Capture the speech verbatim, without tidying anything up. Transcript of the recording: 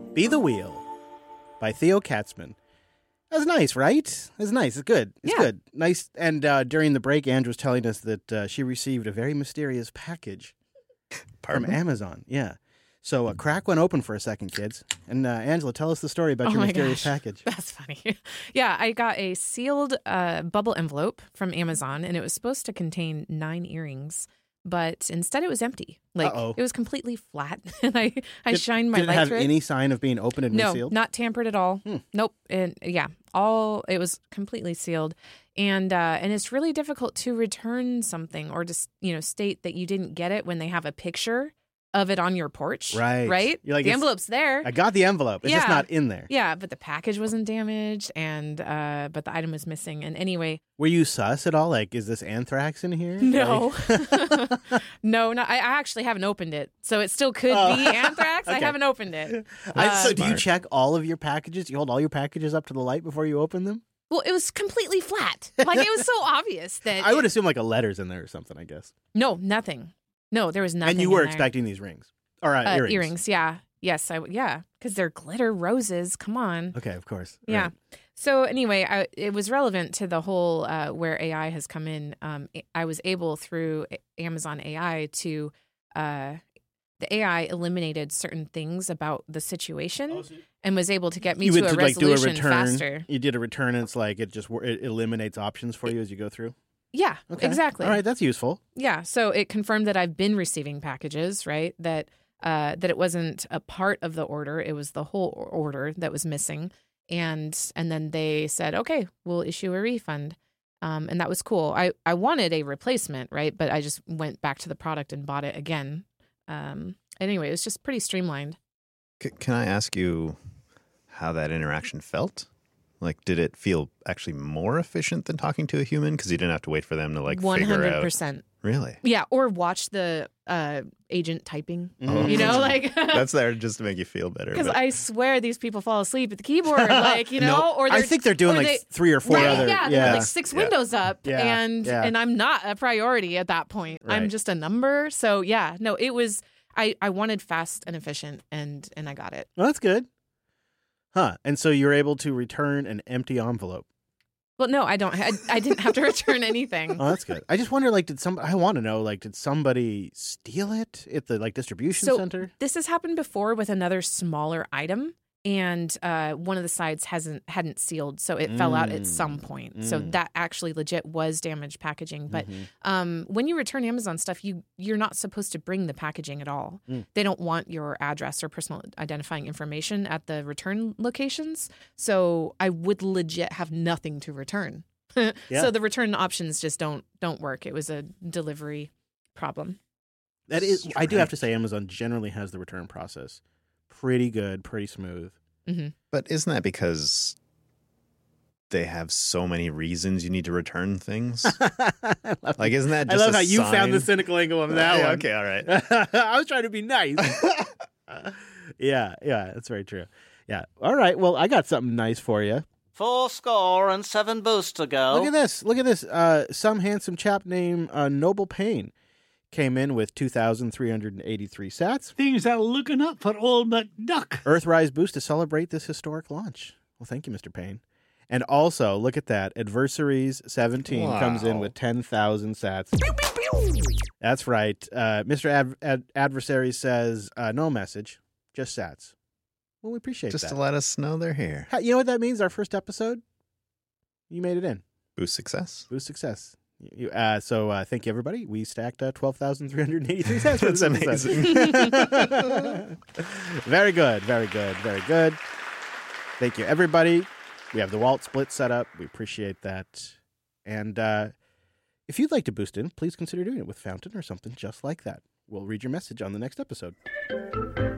Be the Wheel by Theo Katzman. That's nice, right? It's nice. It's good. It's Yeah. good. Nice. And uh, during the break, Andrew was telling us that uh, she received a very mysterious package Pardon? from Amazon. Yeah. So a crack went open for a second, kids. And uh, Angela, tell us the story about Oh your my mysterious gosh. package. That's funny. Yeah, I got a sealed uh, bubble envelope from Amazon, and it was supposed to contain nine earrings, but instead it was empty. Like Uh-oh. it was completely flat, and I I Did- shined my Did it light have through it. any sign of being opened and No, resealed? not tampered at all. Hmm. Nope. And yeah, all it was completely sealed, and uh, and it's really difficult to return something or just you know state that you didn't get it when they have a picture of it on your porch. Right. Right. You're like, the it's- envelope's there. I got the envelope. It's just Yeah. not in there. Yeah, but the package wasn't damaged, and uh, but the item was missing. And anyway, Were you sus at all? Like, is this anthrax in here? no, Like- no, no. I, I actually haven't opened it, so it still could Oh. be anthrax. I Okay. haven't opened it. I, Uh, so do you Smart. check all of your packages? You hold all your packages up to the light before you open them? Well, it was completely flat. Like it was so obvious that I would it- assume like a letter's in there or something, I guess. no, nothing. No, there was nothing. and you were in there. expecting these rings. Or uh, Uh, earrings. earrings. Yeah. Yes. I. w- Yeah. Because they're glitter roses. Come on. Okay, of course. Yeah. Right. So anyway, I, it was relevant to the whole uh, where A I has come in. Um, I was able through Amazon A I to uh, the A I eliminated certain things about the situation and was able to get me You to went a to like do a resolution return. faster. You did a return and it's like it just wor- it eliminates options for you as you go through. Yeah. Okay. Exactly. All right, that's useful. Yeah. So it confirmed that I've been receiving packages, right? That uh, that it wasn't a part of the order; it was the whole or- order that was missing. And and then they said, okay, we'll issue a refund. Um, and that was cool. I, I wanted a replacement, right? But I just went back to the product and bought it again. Um, anyway, it was just pretty streamlined. C- can I ask you how that interaction felt? Like, did it feel actually more efficient than talking to a human? Because you didn't have to wait for them to like One figure hundred out. percent. Really? Yeah. Or watch the uh, agent typing. Mhm. You know, like That's there just to make you feel better. because but- I swear these people fall asleep at the keyboard, like you know, No, or I they're think they're doing or like they- three or four right, other. yeah, there were like six Yeah. windows up, Yeah, and yeah. and I'm not a priority at that point. I'm Right. just a number. So yeah, no, it was. I I wanted fast and efficient, and and I got it. Well, that's good. Huh. And so you're able to return an empty envelope. Well, no, I don't. I, I didn't have to return anything. Oh, that's good. I just wonder, like, did some? I want to know, like, did somebody steal it at the like distribution So- center? This has happened before with another smaller item, and uh, one of the sides hasn't hadn't sealed, so it fell out at some Mm. point. So Mm. that actually legit was damaged packaging. But Mhm. um, when you return Amazon stuff, you you're not supposed to bring the packaging at all. Mm. They don't want your address or personal identifying information at the return locations. So I would legit have nothing to return. Yeah. So the return options just don't don't work. It was a delivery problem. That is, I do have to Strange. say, Amazon generally has the return process pretty good, pretty smooth. hmm But isn't that because they have so many reasons you need to return things? I love, Like, isn't that I just love a how you found the sign? cynical angle on that Yeah, one. okay, all right. I was trying to be nice. yeah, yeah, that's very true. Yeah. All right. Well, I got something nice for you. Four score and seven boosts to go. Look at this. Look at this. Uh, some handsome chap named uh, Noble Payne came in with two thousand three hundred eighty-three sats. Things are looking up for old McDuck. Earthrise boost to celebrate this historic launch. Well, thank you, Mister Payne. And also, look at that. Adversaries seventeen comes in Wow. with ten thousand sats. That's right. Uh, Mister Ad- Ad- Adversary says, uh, no message, just sats. Well, we appreciate Just that. to let us know they're here. Ha- You know what that means? Our first episode, you made it in. Boost success. Boost success. You, uh, so uh, thank you, everybody. We stacked uh, twelve thousand three hundred eighty-three sats. for That's this episode. amazing. Very good. Very good. Very good. Thank you, everybody. We have the Walt split set up. We appreciate that. And uh, if you'd like to boost in, please consider doing it with Fountain or something just like that. We'll read your message on the next episode.